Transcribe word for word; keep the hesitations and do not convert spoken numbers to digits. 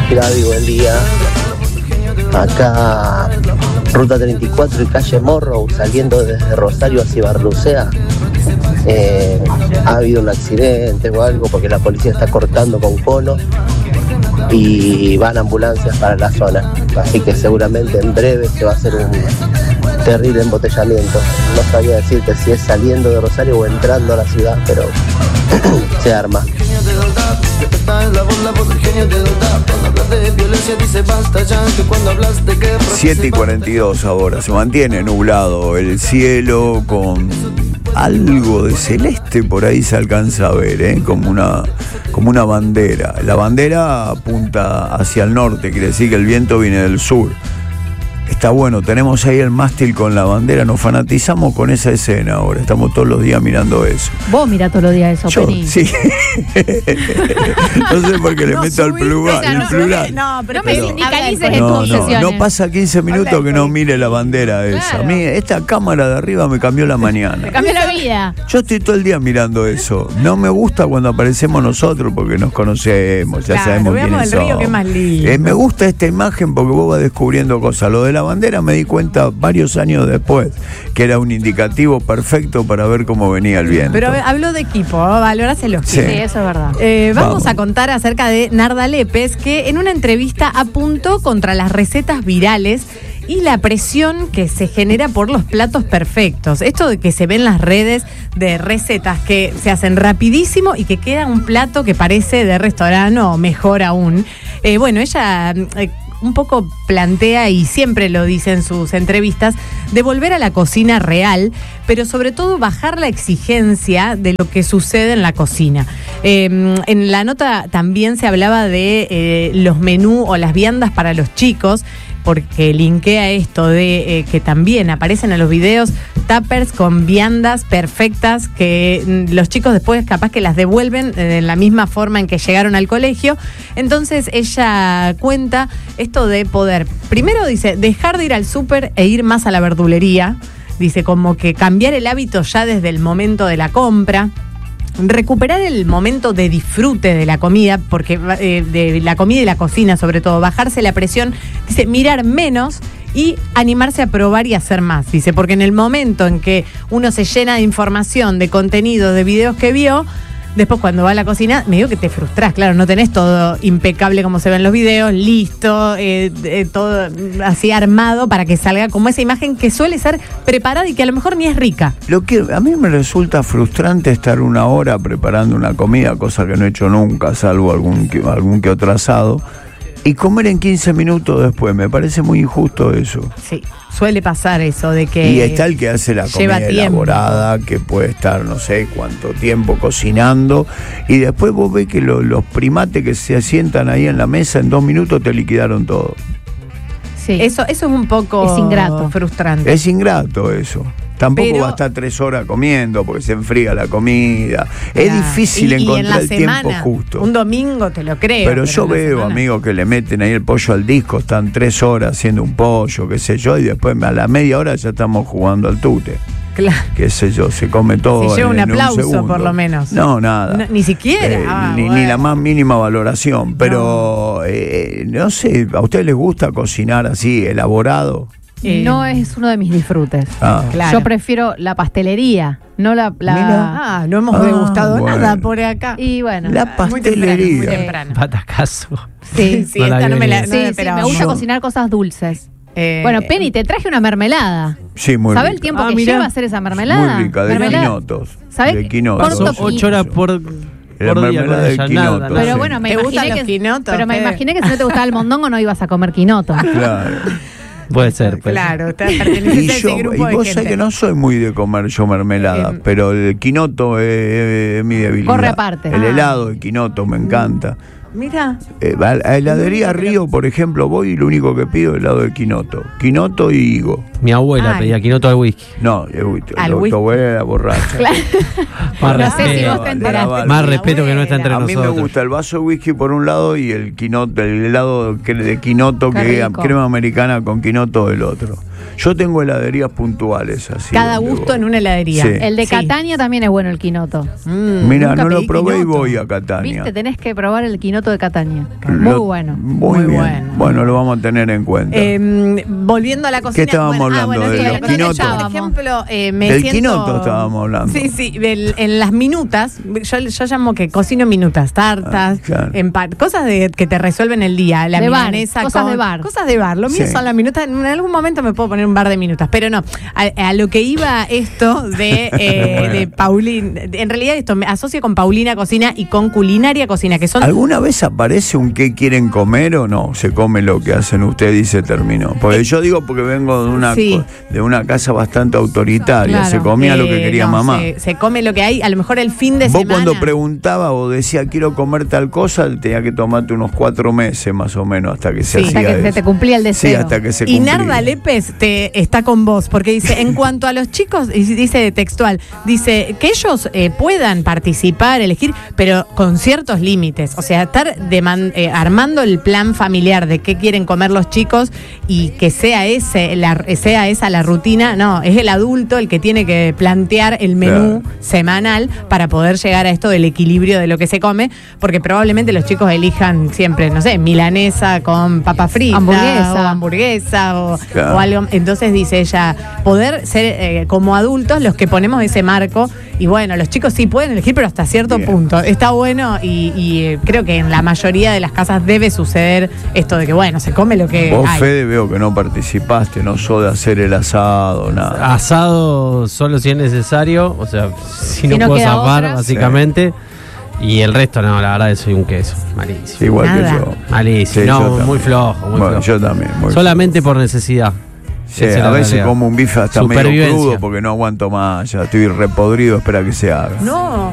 Gaby, buen día. Acá, ruta treinta y cuatro y calle Morrow, saliendo desde Rosario hacia Barlucea. Eh, ha habido un accidente o algo porque la policía está cortando con conos y van ambulancias para la zona. Así que seguramente en breve se va a hacer un terrible embotellamiento. No sabía decirte si es saliendo de Rosario o entrando a la ciudad, pero se arma. siete y cuarenta y dos ahora. Se mantiene nublado el cielo con algo de celeste, por ahí se alcanza a ver, ¿eh? como una, como una bandera. La bandera apunta hacia el norte, quiere decir que el viento viene del sur. Está bueno, tenemos ahí el mástil con la bandera, nos fanatizamos con esa escena ahora, estamos todos los días mirando eso. Vos mirás todos los días eso, Yo, Penny. sí. No sé por qué le no meto al plural. El no, plural. No, pero no Pero, me sindicalices en no, tus no, obsesiones. no pasa quince minutos que no mire la bandera esa. Claro. A mí esta cámara de arriba me cambió la mañana. Me cambió la vida. Yo estoy todo el día mirando eso. No me gusta cuando aparecemos nosotros porque nos conocemos, ya claro, sabemos veamos quiénes el río, somos. que es más lindo. Eh, me gusta esta imagen porque vos vas descubriendo cosas. Lo de la bandera me di cuenta varios años después que era un indicativo perfecto para ver cómo venía el viento. Pero habló de equipo, valorás el Sí. Sí, eso es verdad. Eh, vamos, Vamos. a contar acerca de Narda Lépez, que en una entrevista apuntó contra las recetas virales y la presión que se genera por los platos perfectos. Esto de que se ven las redes de recetas que se hacen rapidísimo y que queda un plato que parece de restaurante o mejor aún. Eh, bueno, ella... Eh, un poco plantea, y siempre lo dice en sus entrevistas, de volver a la cocina real, pero sobre todo bajar la exigencia de lo que sucede en la cocina. Eh, en la nota también se hablaba de eh, los menús o las viandas para los chicos, porque linkea esto de eh, que también aparecen en los videos tuppers con viandas perfectas que mm, los chicos después capaz que las devuelven de la misma forma en que llegaron al colegio. Entonces ella cuenta esto de poder, primero dice, dejar de ir al súper e ir más a la verdulería. Dice como que cambiar el hábito ya desde el momento de la compra. Recuperar el momento de disfrute de la comida, porque eh, de la comida y la cocina sobre todo, bajarse la presión, dice, mirar menos y animarse a probar y hacer más, dice, porque en el momento en que uno se llena de información, de contenido, de videos que vio, después cuando va a la cocina, medio que te frustrás, claro, no tenés todo impecable como se ve en los videos, listo, eh, eh, todo así armado para que salga como esa imagen que suele ser preparada y que a lo mejor ni es rica. Lo que a mí me resulta frustrante estar una hora preparando una comida, cosa que no he hecho nunca, salvo algún que, algún que otro asado, y comer en quince minutos después. Me parece muy injusto eso. Sí, suele pasar eso de que Y está el que hace la lleva comida tiempo. elaborada, que puede estar no sé cuánto tiempo cocinando, y después vos ves que lo, los primates que se sientan ahí en la mesa en dos minutos te liquidaron todo. Sí. Eso, eso es un poco Es ingrato. frustrante. Es ingrato eso. Tampoco Pero- va a estar tres horas comiendo porque se enfría la comida. Es Claro. difícil Y- y en encontrar la el semana, tiempo justo. Un domingo te lo creo. Pero yo en la veo semana. amigos que le meten ahí el pollo al disco, están tres horas haciendo un pollo, qué sé yo, y después a la media hora ya estamos jugando al tute. Claro. Qué sé yo, se come todo. Se lleva en- un en aplauso, segundo. por lo menos. No, nada. No, ni siquiera. Eh, Ah, ni, bueno. ni la más mínima valoración. Pero, no, eh, no sé, ¿a ustedes les gusta cocinar así, elaborado? Eh, No es uno de mis disfrutes. Ah. Claro. Yo prefiero la pastelería, no la... la- Mirá. Ah, no hemos Ah, degustado bueno. nada por acá. Y bueno, La Muy temprano, pastelería. muy temprano. Patacazo. sí, Sí, No la esta no me la, vi no sí, la sí, esperaba. me gusta Yo- cocinar cosas dulces. Eh, Bueno, Penny, te traje una mermelada. Sí, muy ¿Sabés el rica. tiempo Ah, que mirá. lleva hacer esa mermelada? Muy rica, de Mermelada- quinotos. ¿Sabés? De quinotos. Corto Son ocho horas por, La por día mermelada con de ella, quinoto, nada, sí. nada. Pero bueno, me ¿Te imaginé gustan que, los quinotos, pero me Fede? imaginé que si no te gustaba el mondongo no ibas a comer quinoto. Claro. Puede ser. Puede Claro, ser. está- perteneces Y a ese yo, y grupo de vos gente. sabés que no soy muy de comer yo mermelada, Eh, pero el quinoto es, es- es mi debilidad. Corre aparte. El Ah. helado de quinoto me encanta. Mira, Eh, a a heladería Río, por ejemplo, voy y lo único que pido es helado de quinoto. Quinoto y higo. Mi abuela Ay. pedía quinoto al whisky. No, eh, uy, Al tu- whisky. tu abuela era borracha. Más No sé si vos te Vale, enteraste. vale. Más respeto que no está entre A mí me nosotros. gusta el vaso de whisky por un lado y el quinoto, el helado que- de quinoto Qué que rico. crema americana con quinoto del otro. Yo tengo heladerías puntuales así. Cada donde gusto voy. en una heladería. Sí. El de Sí. Catania también es bueno, el quinoto. Mm, Mira, nunca no lo pedí probé y quinoto. voy a Catania. Viste, tenés que probar el quinoto de Catania. Muy Lo- bueno. Muy, Muy bien. bueno. Bueno, lo vamos a tener en cuenta. Eh, volviendo a la cocina. ¿Qué estábamos bueno, hablando? bueno, ¿De sí, los la cocina, quinotos? yo, por ejemplo, eh, me Del siento- quinoto estábamos hablando. Sí, sí, del- en las minutas, yo, yo llamo que cocino minutas, tartas, Ah, claro. empa- cosas de, que te resuelven el día, la De bar, milanesa cosas con- de bar. Cosas de bar, lo mío Sí. son las minutas, en algún momento me puedo poner un bar de minutas, pero no, a, a lo que iba esto de, eh, de Paulina, en realidad esto me asocio con Paulina Cocina y con Culinaria Cocina, que son... ¿Alguna vez aparece un qué quieren comer o no? Se come lo que hacen ustedes y se terminó. Porque yo digo porque vengo de una, Sí. co- de una casa bastante autoritaria. Claro, se comía lo que eh, quería no, mamá. Se, se come lo que hay, a lo mejor el fin de Vos semana. cuando preguntaba o decía quiero comer tal cosa, tenía que tomarte unos cuatro meses más o menos hasta que se Sí. hacía Hasta que se eso. te cumplía el deseo. Sí, hasta que se Y cumplía. Narda Lépez te está con vos, porque dice, en cuanto a los chicos, y dice textual, dice que ellos eh, puedan participar, elegir, pero con ciertos límites. O sea, estar deman- eh, armando el plan familiar de qué quieren comer los chicos y que sea ese, la, sea esa la rutina, no, es el adulto el que tiene que plantear el menú Claro. semanal para poder llegar a esto del equilibrio de lo que se come, porque probablemente los chicos elijan siempre, no sé, milanesa con papa frita, Hamburguesa. o hamburguesa o, Claro. o algo. Entonces dice ella, poder ser eh, como adultos los que ponemos ese marco y bueno, los chicos sí pueden elegir, pero hasta cierto Bien. punto. Está bueno y, y, eh, creo que en la mayoría de las casas debe suceder esto de que bueno, se come lo que Vos, hay. Fede, veo que no participaste, no sos de hacer el asado, nada. Asado solo si es necesario, o sea, si, no, no puedo queda zafar, otra. básicamente. Y el resto, no, la verdad que soy un queso. Malísimo. Igual Nada. que yo. Malísimo. Sí, yo no, también. muy flojo, muy Bueno, flojo. yo también. muy Solamente por necesidad. Sí, Esa es a la veces realidad. como un bife hasta medio Supervivencia. crudo porque no aguanto más, ya estoy repodrido, espera que se haga. No.